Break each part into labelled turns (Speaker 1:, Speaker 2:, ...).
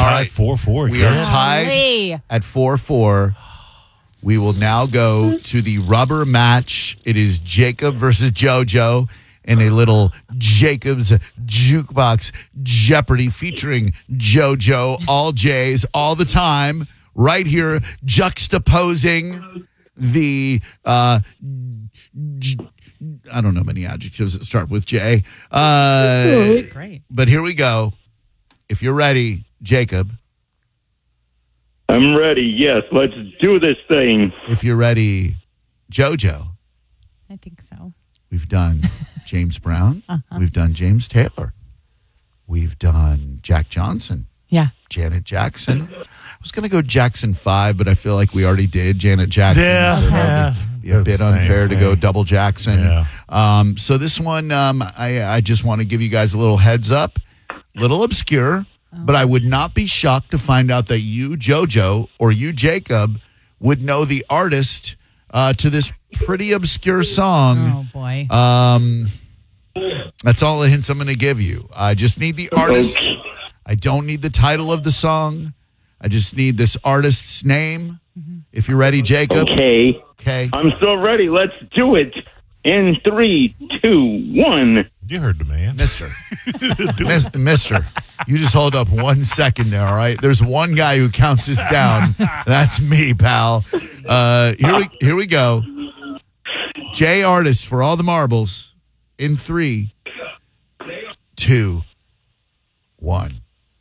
Speaker 1: right, 4-4.
Speaker 2: We are tied at 4-4. We will now go to the rubber match. It is Jacob versus JoJo in a little Jacob's Jukebox Jeopardy featuring JoJo, all J's, all the time, right here, juxtaposing the, I don't know many adjectives that start with J.
Speaker 3: Great.
Speaker 2: But here we go. If you're ready, Jacob.
Speaker 4: I'm ready. Yes, let's do this thing.
Speaker 2: If you're ready, JoJo.
Speaker 3: I think so.
Speaker 2: We've done James Brown. We've done James Taylor. We've done Jack Johnson.
Speaker 3: Yeah.
Speaker 2: Janet Jackson. I was going to go Jackson 5, but I feel like we already did Janet Jackson.
Speaker 1: Yeah.
Speaker 2: So that would be a bit unfair to go double Jackson.
Speaker 1: Yeah.
Speaker 2: So this one, I just want to give you guys a little heads up. Little obscure, but I would not be shocked to find out that you, JoJo, or you, Jacob, would know the artist to this pretty obscure song.
Speaker 3: Oh, boy.
Speaker 2: That's all the hints I'm going to give you. I just need the artist. I don't need the title of the song. I just need this artist's name. If you're ready, Jacob.
Speaker 4: Okay.
Speaker 2: Okay.
Speaker 4: I'm still ready. Let's do it. In 3, 2, 1.
Speaker 1: You heard the man.
Speaker 2: Mister. Mister, you just hold up 1 second there, all right? There's one guy who counts us down. That's me, pal. Here we go. J artist for all the marbles. In 3, 2, 1.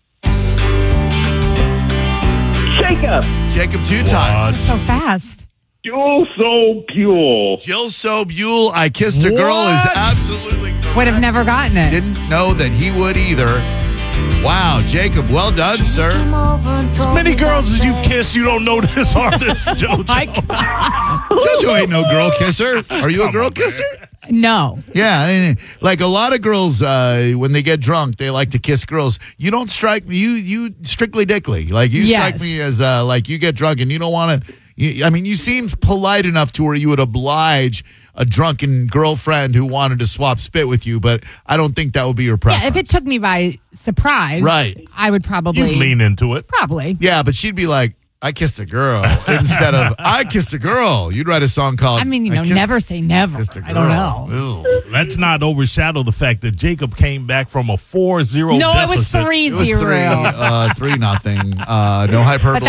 Speaker 4: Jacob.
Speaker 2: Jacob 2 times.
Speaker 3: So fast.
Speaker 4: You're so pure.
Speaker 2: Jill Sobule, I Kissed a Girl is absolutely correct.
Speaker 3: Would have never gotten it.
Speaker 2: Didn't know that he would either. Wow, Jacob, well done, sir.
Speaker 1: As many girls as you've kissed, you don't know this artist, JoJo.
Speaker 2: JoJo ain't no girl kisser. Are you a girl kisser?
Speaker 3: No.
Speaker 2: Yeah, I mean, like a lot of girls, when they get drunk, they like to kiss girls. You don't strike me. You strictly dickly. Like you strike me as like you get drunk and you don't want to. I mean, you seem polite enough to where you would oblige a drunken girlfriend who wanted to swap spit with you, but I don't think that would be your preference.
Speaker 3: Yeah, if it took me by surprise,
Speaker 2: right,
Speaker 3: I would probably
Speaker 1: You lean into it.
Speaker 3: Probably.
Speaker 2: Yeah, but she'd be like, I kissed a girl instead of I kissed a girl. You'd write a song called
Speaker 3: I mean, never say never. I don't know.
Speaker 2: Ew.
Speaker 1: Let's not overshadow the fact that Jacob came back from a 4-0
Speaker 3: No,
Speaker 1: deficit.
Speaker 3: it was 3-0.
Speaker 2: It was 3-0. No hyperbole.